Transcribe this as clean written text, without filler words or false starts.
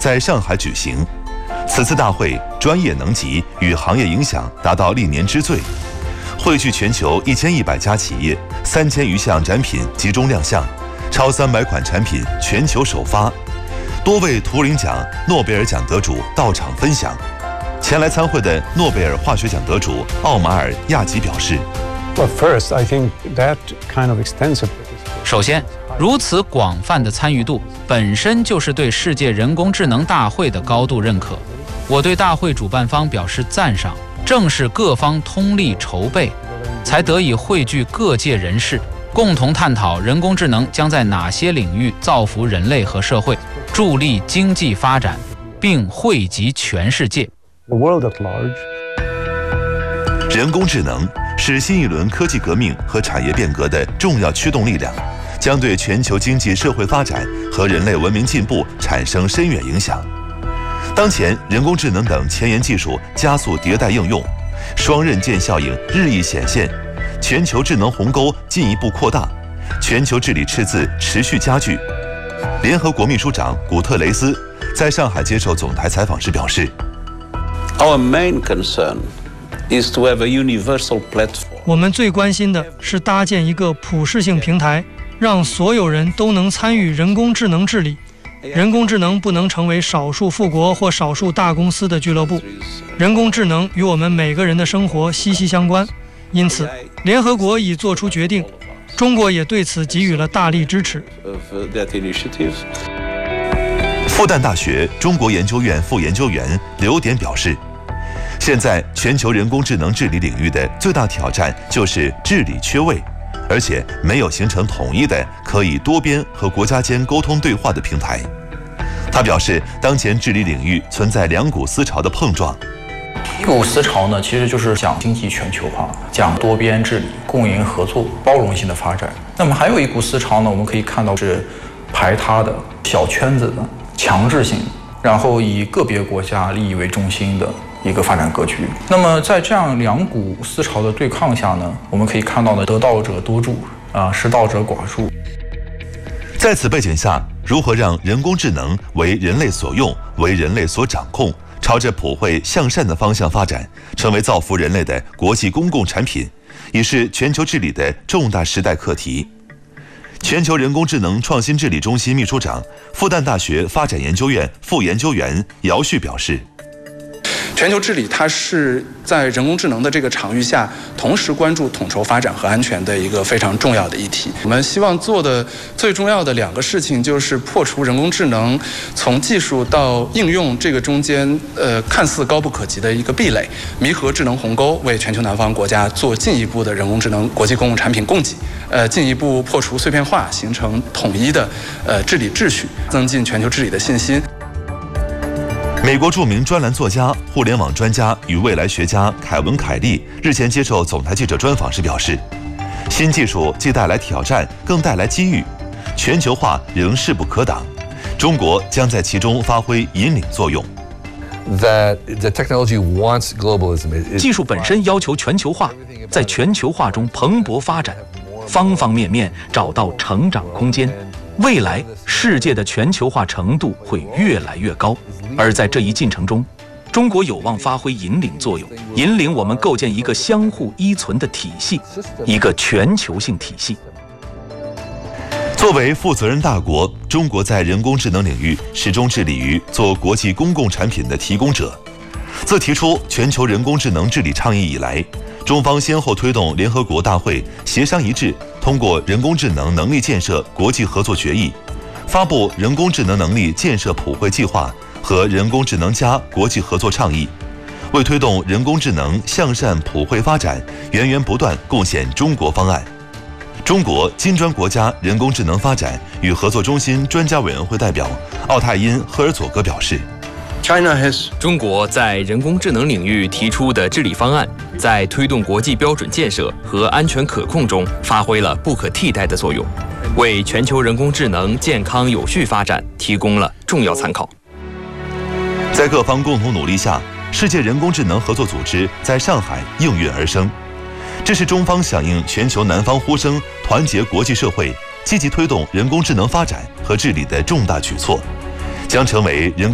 在上海举行。此次大会专业能级与行业影响达到历年之最，汇聚全球1100家企业，3000余项展品集中亮相，超300款产品全球首发，多位图灵奖、诺贝尔奖得主到场分享。前来参会的诺贝尔化学奖得主奥马尔·亚吉表示。 首先，如此广泛的参与度本身就是对世界人工智能大会的高度认可。我对大会主办方表示赞赏，正是各方通力筹备，才得以汇聚各界人士，共同探讨人工智能将在哪些领域造福人类和社会，助力经济发展，并惠及全世界。 人工智能是新一轮科技革命和产业变革的重要驱动力量，将对全球经济社会发展和人类文明进步产生深远影响。当前，人工智能等前沿技术加速迭代应用，双刃剑效应日益显现，全球智能鸿沟进一步扩大，全球治理赤字持续加剧。联合国秘书长古特雷斯在上海接受总台采访时表示 ：“Our main concern is to have a universal platform。 我们最关心的是搭建一个普适性平台，让所有人都能参与人工智能治理。人工智能不能成为少数富国或少数大公司的俱乐部。人工智能与我们每个人的生活息息相关，因此，联合国已做出决定，中国也对此给予了大力支持。” 复旦大学中国研究院副研究员刘典表示，现在全球人工智能治理领域的最大挑战就是治理缺位，而且没有形成统一的可以多边和国家间沟通对话的平台。他表示，当前治理领域存在两股思潮的碰撞。 一股思潮呢，其实就是讲经济全球化，讲多边治理、共赢合作、包容性的发展。那么还有一股思潮呢，我们可以看到是排他的、小圈子的、强制性，然后以个别国家利益为中心的一个发展格局。那么在这样两股思潮的对抗下呢，我们可以看到呢，得道者多助，失道者寡数。 在此背景下，如何让人工智能为人类所用、为人类所掌控，朝着普惠向善的方向发展，成为造福人类的国际公共产品，已是全球治理的重大时代课题。全球人工智能创新治理中心秘书长、复旦大学发展研究院副研究员姚旭表示， 全球治理它是在人工智能的这个场域下，同时关注统筹发展和安全的一个非常重要的议题。我们希望做的最重要的两个事情，就是破除人工智能从技术到应用这个中间看似高不可及的一个壁垒，弥合智能鸿沟，为全球南方国家做进一步的人工智能国际公共产品供给，进一步破除碎片化，形成统一的治理秩序，增进全球治理的信心。 美国著名专栏作家、互联网专家与未来学家凯文·凯利日前接受总台记者专访时表示，新技术既带来挑战，更带来机遇，全球化仍势不可挡，中国将在其中发挥引领作用。 技术本身要求全球化，在全球化中蓬勃发展，方方面面找到成长空间。未来世界的全球化程度会越来越高，而在这一进程中，中国有望发挥引领作用，引领我们构建一个相互依存的体系，一个全球性体系。 作为负责任大国，中国在人工智能领域始终致力于做国际公共产品的提供者。自提出全球人工智能治理倡议以来，中方先后推动联合国大会协商一致通过人工智能能力建设国际合作决议，发布人工智能能力建设普惠计划和人工智能+国际合作倡议，为推动人工智能向善普惠发展源源不断贡献中国方案。中国金砖国家人工智能发展与合作中心专家委员会代表奥泰因·赫尔佐格表示， 中国在人工智能领域提出的治理方案，在推动国际标准建设和安全可控中发挥了不可替代的作用，为全球人工智能健康有序发展提供了重要参考。 在各方共同努力下，世界人工智能合作组织在上海应运而生。这是中方响应全球南方呼声，团结国际社会，积极推动人工智能发展和治理的重大举措，将成为人